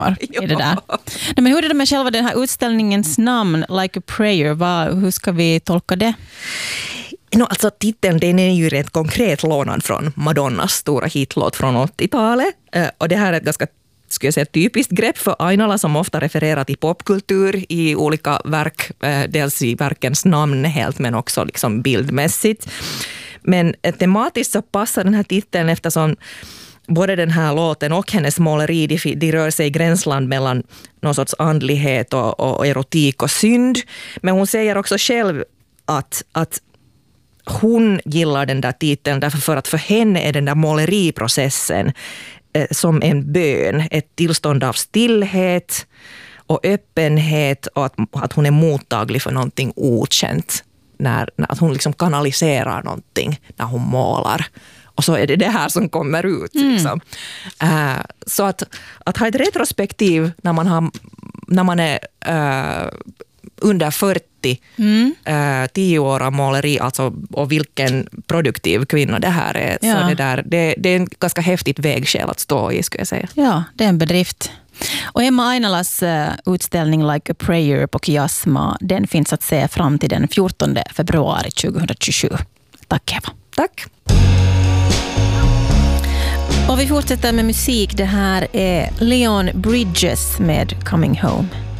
i det där. Nej, men hur är det med själva den här utställningens namn, Like a Prayer? Hur ska vi tolka det? Alltså titeln, den är ju rätt konkret lånad från Madonnas stora hitlåt från 80-talet. Och det här är ett ganska, skulle jag säga, typiskt grepp för Ainala, som ofta refererar till popkultur i olika verk, dels i verkens namn helt, men också liksom bildmässigt. Men tematiskt så passar den här titeln eftersom både den här låten och hennes måleri, de rör sig i gränsland mellan någon sorts andlighet och erotik och synd. Men hon säger också själv att hon gillar den där titeln därför för att för henne är den där måleriprocessen som en bön, ett tillstånd av stillhet och öppenhet, och att hon är mottaglig för någonting okänt, när att hon liksom kanaliserar någonting när hon målar. Och så är det här som kommer ut. Liksom. Så att ha ett retrospektiv när man är under 40, 10 år av måleri, alltså, och vilken produktiv kvinna det här är. Ja. Så det är en ganska häftigt vägskäl att stå i, skulle jag säga. Ja, det är en bedrift. Och Emma Ainalas utställning Like a Prayer på Kiasma, den finns att se fram till den 14 februari 2027. Tack Eva. Tack. Och vi fortsätter med musik. Det här är Leon Bridges med Coming Home.